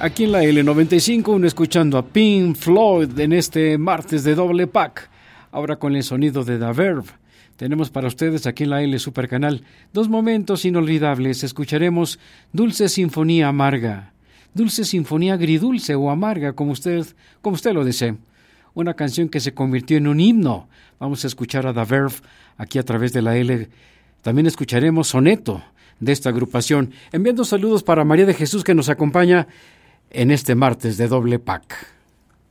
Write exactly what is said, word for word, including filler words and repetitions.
Aquí en la L noventa y cinco, uno escuchando a Pink Floyd en este martes de doble pack. Ahora con el sonido de The Verve. Tenemos para ustedes aquí en la L Super Canal dos momentos inolvidables. Escucharemos Dulce Sinfonía Amarga. Dulce Sinfonía Agridulce o Amarga, como usted, como usted lo desee. Una canción que se convirtió en un himno. Vamos a escuchar a The Verve aquí a través de la L. También escucharemos Soneto de esta agrupación. Enviando saludos para María de Jesús que nos acompaña en este martes de doble pack.